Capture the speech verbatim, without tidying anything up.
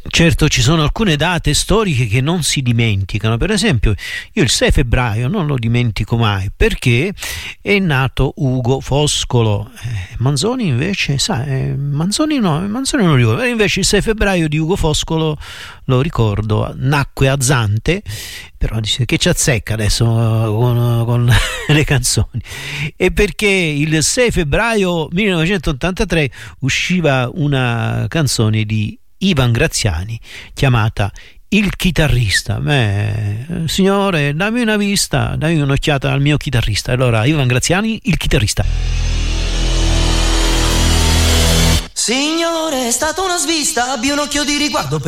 Certo, ci sono alcune date storiche che non si dimenticano. Per esempio, io il sei febbraio non lo dimentico mai, perché è nato Ugo Foscolo. eh, Manzoni invece, sa, eh, Manzoni no, Manzoni non lo ricordo. Invece il sei febbraio di Ugo Foscolo lo ricordo, nacque a Zante, però dice che ci azzecca adesso con, con le canzoni. E perché il sei febbraio millenovecentottantatré usciva una canzone di Ivan Graziani chiamata Il chitarrista. Beh, signore, dammi una vista, dammi un'occhiata al mio chitarrista. Allora, Ivan Graziani, Il chitarrista. Signore, è stata una svista, abbia un occhio di riguardo per